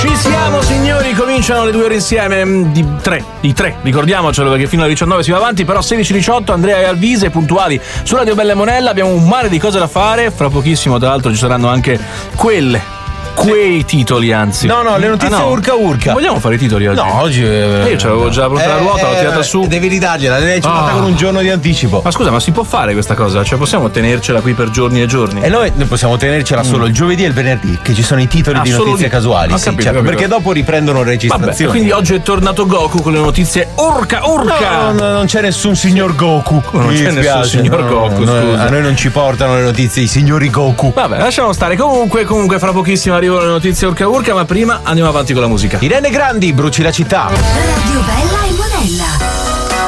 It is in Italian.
Ci siamo signori, cominciano le 2 ore insieme i tre, ricordiamocelo perché fino alle 19 si va avanti, però 16:18 Andrea e Alvise puntuali su Radio Bella e Monella, abbiamo un mare di cose da fare, fra pochissimo tra l'altro ci saranno anche quei titoli, anzi. No, le notizie urca. Vogliamo fare i titoli oggi? No, oggi. Io c'avevo già pronta la ruota, l'ho tirata su. Devi ridargliela, l'hai fatta con un giorno di anticipo. Ma scusa, ma si può fare questa cosa? Cioè possiamo tenercela qui per giorni e giorni? E noi possiamo tenercela solo il giovedì e il venerdì, che ci sono i titoli di notizie casuali. Sì, capito. Perché dopo riprendono registrazioni. Vabbè, quindi oggi è tornato Goku con le notizie urca. No, non c'è nessun signor Goku. Non c'è nessun signor Goku, scusa. A noi non ci portano le notizie i signori Goku. Vabbè, lasciamo stare. Comunque fra pochissimo arrivano le notizie urca, ma prima andiamo avanti con la musica. Irene Grandi, Bruci la città. Radio Bella e